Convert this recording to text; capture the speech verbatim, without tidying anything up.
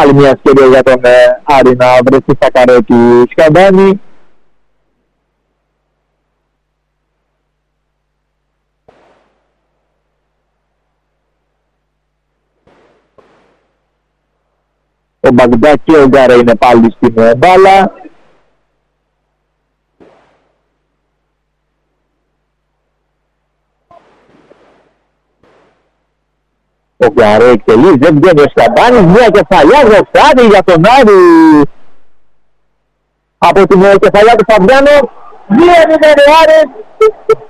άλλη μια ευκαιρία για τον ε, Άρη να βρεθεί στα καρέ του Σκαντάνη. Ο Μπαγντά και ο Γκάρε είναι πάλι στην ε, μπάλα. Ο Γκάρε εκτελεί, δεν βγαίνει ο Σκαντάνης, μια κεφαλιά δοξάδι για τον Άρη. Από την ε, κεφαλιά του Φαβιάνο, δύο μηδέν ο Άρης.